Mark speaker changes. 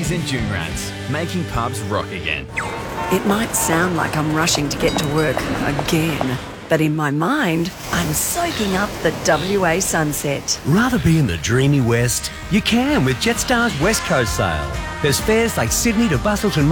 Speaker 1: Woolies and Jungrats, making pubs rock again.
Speaker 2: It might sound like I'm rushing to get to work again, but in my mind, I'm soaking up the WA sunset.
Speaker 3: Rather be in the dreamy west? You can with Jetstar's West Coast sale. There's fares like Sydney to Busselton